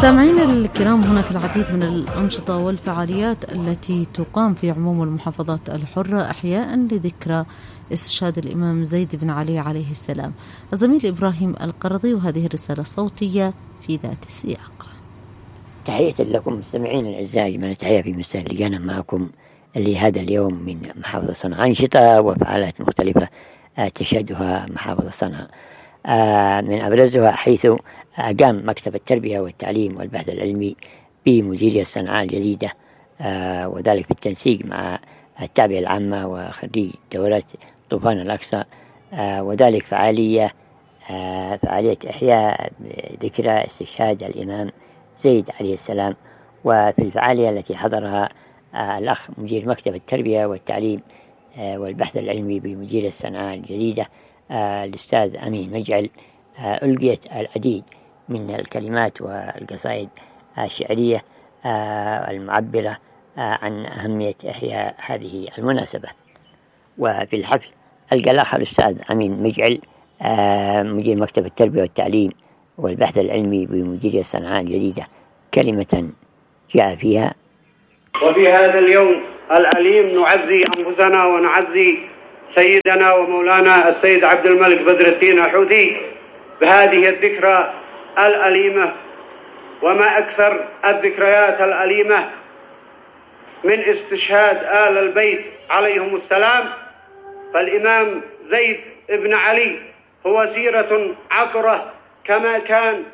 سامعين الكرام، هناك العديد من الأنشطة والفعاليات التي تقام في عموم المحافظات الحرة أحياء لذكرى استشهاد الإمام زيد بن علي عليه السلام. الزميل إبراهيم القرضي، وهذه الرسالة الصوتية في ذات السياق. تحية لكم مستمعين الأعزاء، من تحية في مستهلكنا معكم لهذا اليوم من محافظة صنعاء. أنشطة وفعاليات مختلفة تشهدها محافظة صنعاء، من أبرزها حيث قام مكتب التربية والتعليم والبحث العلمي بمديرية صنعاء الجديدة، وذلك بالتنسيق مع التربية العامة وخريج دورات طوفان الأقصى، وذلك فعالية إحياء ذكرى استشهاد الإمام زيد عليه السلام. وفي الفعالية التي حضرها الأخ مدير مكتب التربية والتعليم والبحث العلمي بمديرية صنعاء الجديدة الأستاذ أمين مجعل، ألقيت العديد من الكلمات والقصائد الشعرية المعبرة عن أهمية إحياء هذه المناسبة. وفي الحفل ألقى الأخ الأستاذ أمين مجعل مدير مكتب التربية والتعليم والبحث العلمي بمديرية صنعاء الجديدة كلمة جاء فيها: وفي هذا اليوم الأليم نعزي أنفسنا ونعزي سيدنا ومولانا السيد عبد الملك بدر الدين الحوثي بهذه الذكرى الأليمة. وما أكثر الذكريات الأليمة من استشهاد آل البيت عليهم السلام. فالإمام زيد بن علي هو سيرة عطرة كما كان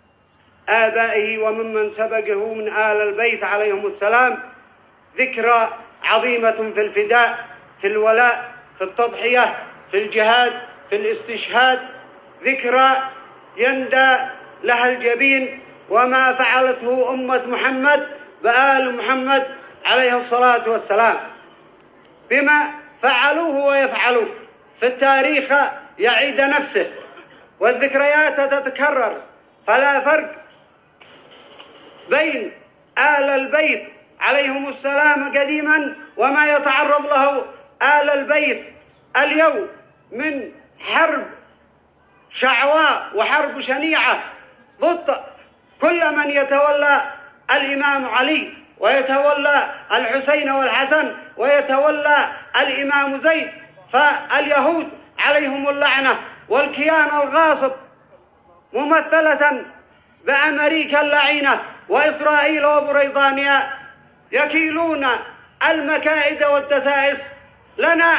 آبائه وممن سبقه من آل البيت عليهم السلام. ذكرى عظيمة في الفداء، في الولاء، في التضحية، في الجهاد، في الاستشهاد. ذكرى يندى لها الجبين وما فعلته أمة محمد بآل محمد عليه الصلاة والسلام، بما فعلوه ويفعلوه في التاريخ يعيد نفسه، والذكريات تتكرر. فلا فرق بين آل البيت عليهم السلام قديما وما يتعرض له آل البيت اليوم من حرب شعواء وحرب شنيعة ضد كل من يتولى الإمام علي ويتولى الحسين والحسن ويتولى الإمام زيد. فاليهود عليهم اللعنة والكيان الغاصب ممثلة بأمريكا اللعينة وإسرائيل وبريطانيا يكيلون المكائد والدسائس لنا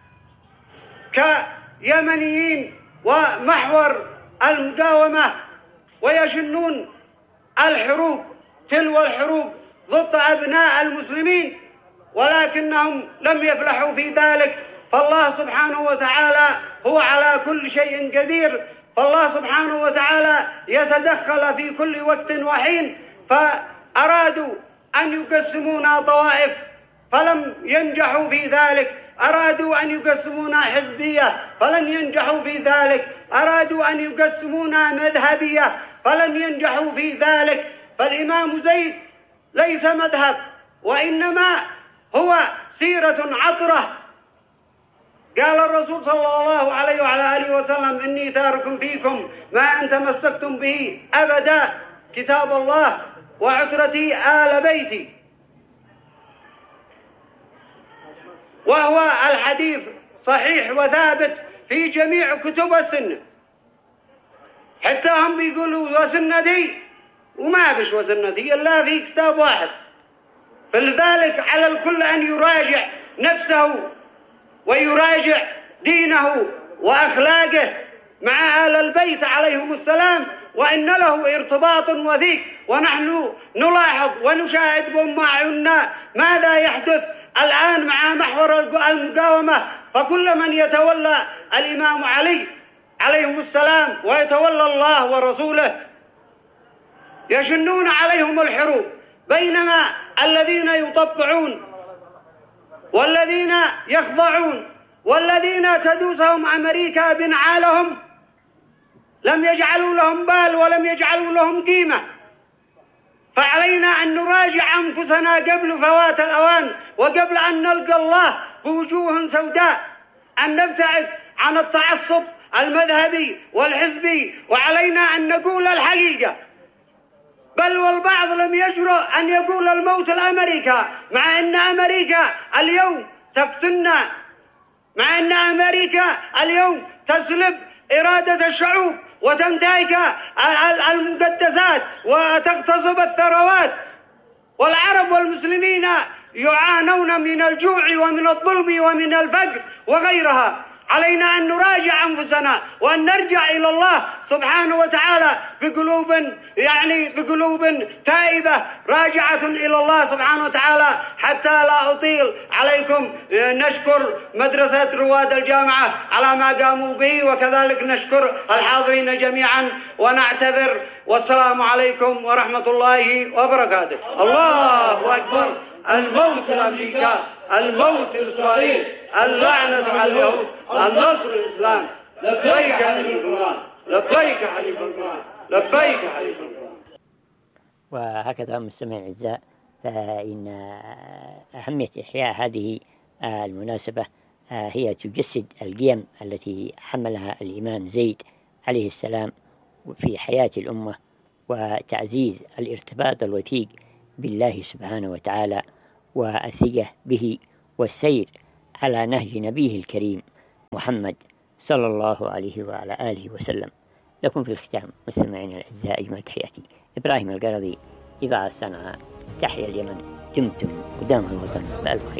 كيمنيين ومحور المقاومة، ويشنون الحروب تلو الحروب ضد أبناء المسلمين، ولكنهم لم يفلحوا في ذلك. فالله سبحانه وتعالى هو على كل شيء قدير، فالله سبحانه وتعالى يتدخل في كل وقت وحين. فأرادوا أن يقسمونا طوائف فلم ينجحوا في ذلك، أرادوا أن يقسمونا حزبية فلن ينجحوا في ذلك، أرادوا أن يقسمونا مذهبية فلن ينجحوا في ذلك. فالإمام زيد ليس مذهب، وإنما هو سيرة عطرة. قال الرسول صلى الله عليه وعلى آله وسلم: إني تارك فيكم ما أن تمسكتم به أبدا، كتاب الله وعترتي آل بيتي. وهو الحديث صحيح وثابت في جميع كتب السنة، حتى هم بيقولوا وسنتي وما بش وسنتي إلا في كتاب واحد. فلذلك على الكل أن يراجع نفسه ويراجع دينه وأخلاقه مع آل البيت عليهم السلام، وإن له ارتباط وثيق. ونحن نلاحظ ونشاهد بأعيننا ماذا يحدث الآن مع محور المقاومة. فكل من يتولى الإمام علي عليهم السلام ويتولى الله ورسوله يشنون عليهم الحروب، بينما الذين يطبعون والذين يخضعون والذين تدوسهم أمريكا بنعالهم لم يجعلوا لهم بال ولم يجعلوا لهم قيمة. فعلينا أن نراجع أنفسنا قبل فوات الأوان وقبل أن نلقى الله بوجوه سوداء، أن نبتعد عن التعصب المذهبي والحزبي، وعلينا أن نقول الحقيقة. بل والبعض لم يجرؤ أن يقول الموت لأمريكا، مع أن أمريكا اليوم تفتنا، مع أن أمريكا اليوم تسلب إرادة الشعوب وتنتهك المقدسات وتغتصب الثروات، والعرب والمسلمين يعانون من الجوع ومن الظلم ومن الفقر وغيرها. علينا أن نراجع أنفسنا وأن نرجع إلى الله سبحانه وتعالى بقلوب تائبة راجعة إلى الله سبحانه وتعالى. حتى لا أطيل عليكم، نشكر مدرسة رواد الجامعة على ما قاموا به، وكذلك نشكر الحاضرين جميعا ونعتذر، والسلام عليكم ورحمة الله وبركاته. الله أكبر. الموت لأمريكا، الموت لإسرائيل، اللعنة على اليهود، النصر الإسلام. لبيك حليف الله، لبيك حليف الله، لبيك حليف الله. وهكذا مستمعين الأعزاء، فإن أهمية إحياء هذه المناسبة هي تجسد القيم التي حملها الإمام زيد عليه السلام في حياة الأمة، وتعزيز الارتباط الوثيق بالله سبحانه وتعالى والثقة به والسير على نهج نبيه الكريم محمد صلى الله عليه وعلى آله وسلم. لكم في الختام مستمعين الأعزاء أجمل تحياتي، إبراهيم القرضي، إذاعة صنعاء، تحيا اليمن، دمتم قدام الوطن بألف خير.